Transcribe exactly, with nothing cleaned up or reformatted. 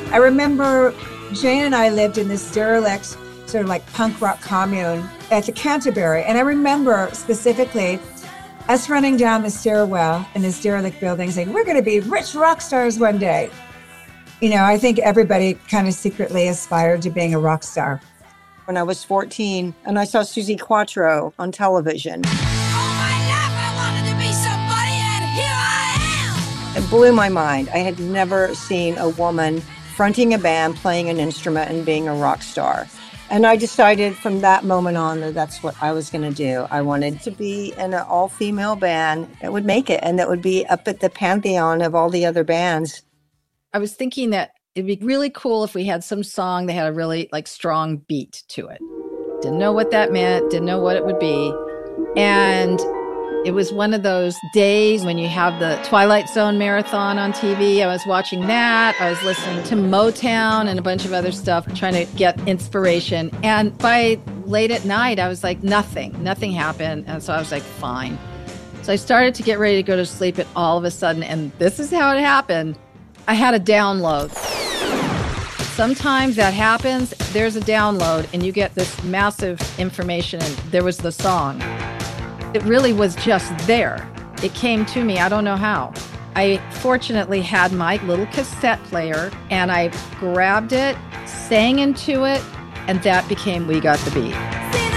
I remember Jane and I lived in this derelict, sort of like punk rock commune at the Canterbury. And I remember specifically us running down the stairwell in this derelict building saying, we're going to be rich rock stars one day. You know, I think everybody kind of secretly aspired to being a rock star. When I was fourteen and I saw Suzi Quatro on television. All my life I wanted to be somebody, and here I am. It blew my mind. I had never seen a woman fronting a band, playing an instrument, and being a rock star. And I decided from that moment on that that's what I was going to do. I wanted to be in an all-female band that would make it and that would be up at the pantheon of all the other bands. I was thinking that it'd be really cool if we had some song that had a really like strong beat to it. Didn't know what that meant, didn't know what it would be. And it was one of those days when you have the Twilight Zone marathon on T V. I was watching that. I was listening to Motown and a bunch of other stuff, trying to get inspiration. And by late at night, I was like, nothing, nothing happened. And so I was like, fine. So I started to get ready to go to sleep, and all of a sudden, and this is how it happened, I had a download. Sometimes that happens, there's a download and you get this massive information, and there was the song. It really was just there. It came to me, I don't know how. I fortunately had my little cassette player and I grabbed it, sang into it, and that became We Got the Beat.